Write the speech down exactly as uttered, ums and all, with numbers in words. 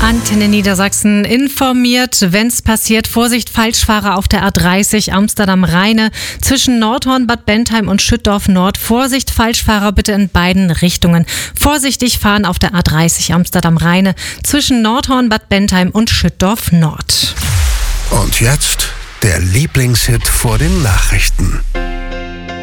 Antenne Niedersachsen informiert, wenn's passiert. Vorsicht, Falschfahrer auf der A dreißig Amsterdam-Rheine zwischen Nordhorn, Bad Bentheim und Schüttorf Nord. Vorsicht, Falschfahrer bitte in beiden Richtungen. Vorsichtig fahren auf der A dreißig Amsterdam-Rheine zwischen Nordhorn, Bad Bentheim und Schüttorf Nord. Und jetzt der Lieblingshit vor den Nachrichten.